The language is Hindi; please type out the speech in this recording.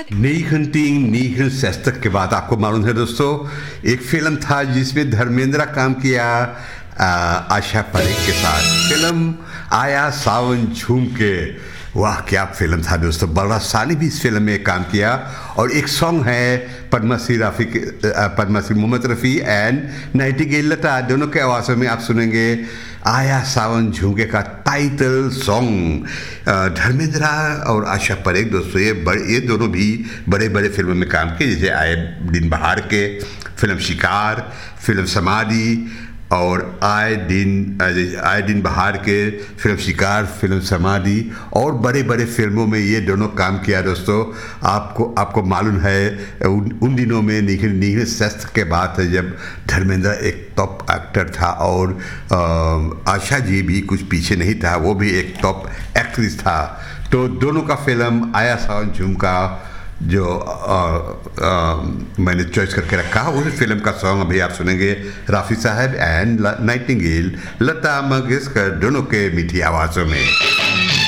नीहन शस्तक के बाद आपको मालूम है दोस्तों, एक फिल्म था जिसमें धर्मेंद्र काम किया आशा परेख के साथ। फिल्म आया सावन झूम के। वाह क्या फिल्म था दोस्तों। बलराज सानी भी इस फिल्म में काम किया और एक सॉन्ग है पद्मश्री मोहम्मद रफ़ी एंड नाइटिंगेल लता, दोनों के आवाज़ों में आप सुनेंगे आया सावन झुमके का टाइटल सॉन्ग। धर्मेंद्र और आशा परेख दोस्तों ये दोनों भी बड़े बड़े फिल्मों में काम किए, जैसे आए दिन बहार के, फिल्म शिकार, फिल्म समाधि, और आए दिन बहार के, फिल्म शिकार, फिल्म समाधि और बड़े बड़े फिल्मों में ये दोनों काम किया दोस्तों। आपको मालूम है उन दिनों में नीहन शस्त्र के बात है जब धर्मेंद्र एक टॉप एक्टर था और आशा जी भी कुछ पीछे नहीं था, वो भी एक टॉप एक्ट्रेस था। तो दोनों का फिल्म आया सावन झुमका जो मैंने चॉइस करके रखा, उस फिल्म का सॉन्ग अभी आप सुनेंगे रफ़ी साहब एंड नाइटिंगेल लता मंगेशकर दोनों के मीठी आवाज़ों में।